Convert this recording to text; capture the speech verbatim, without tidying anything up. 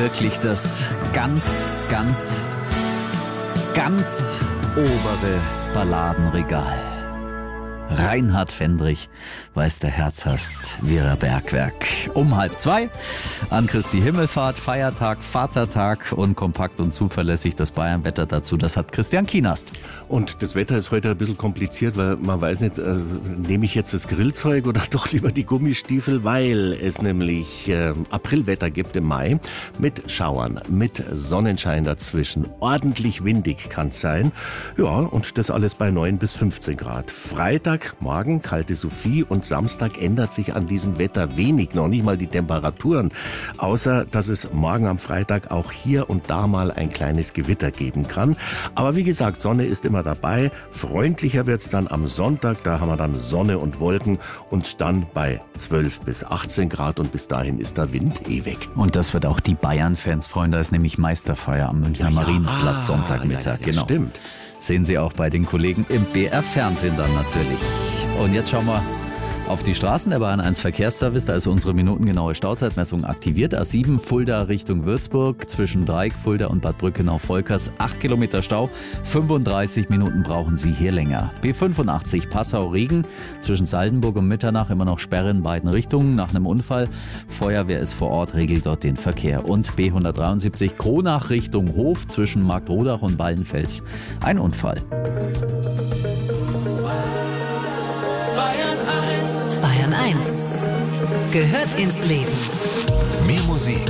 wirklich das ganz, ganz, ganz obere Balladenregal. Reinhard Fendrich, weiß der Herz hast, Vera Bergwerk. Um halb zwei an Christi Himmelfahrt, Feiertag, Vatertag und kompakt und zuverlässig das Bayernwetter dazu. Das hat Christian Kienast. Und das Wetter ist heute ein bisschen kompliziert, weil man weiß nicht, äh, nehme ich jetzt das Grillzeug oder doch lieber die Gummistiefel, weil es nämlich äh, Aprilwetter gibt im Mai mit Schauern, mit Sonnenschein dazwischen. Ordentlich windig kann es sein. Ja, und das alles bei neun bis fünfzehn Grad. Freitag morgen kalte Sophie und Samstag ändert sich an diesem Wetter wenig, noch nicht mal die Temperaturen, außer dass es morgen am Freitag auch hier und da mal ein kleines Gewitter geben kann. Aber wie gesagt, Sonne ist immer dabei. Freundlicher wird's dann am Sonntag, da haben wir dann Sonne und Wolken und dann bei zwölf bis achtzehn Grad und bis dahin ist der Wind eh weg. Und das wird auch die Bayern-Fans freuen, da ist nämlich Meisterfeier am Münchner Ja, ja. Marienplatz Ah, Sonntagmittag. ja, ja, ja, genau. stimmt. Sehen Sie auch bei den Kollegen im B R-Fernsehen dann natürlich. Und jetzt schauen wir auf die Straßen. Der Bayern eins Verkehrsservice, da ist unsere minutengenaue Stauzeitmessung aktiviert. A sieben Fulda Richtung Würzburg, zwischen Dreieck, Fulda und Bad Brückenau-Volkers. acht Kilometer Stau, fünfunddreißig Minuten brauchen Sie hier länger. B fünfundachtzig Passau-Regen, zwischen Saldenburg und Mitternach immer noch Sperre in beiden Richtungen nach einem Unfall. Feuerwehr ist vor Ort, regelt dort den Verkehr. Und B hundertdreiundsiebzig Kronach Richtung Hof, zwischen Marktrodach und Ballenfels. Ein Unfall. Bayern eins gehört ins Leben. Mehr Musik,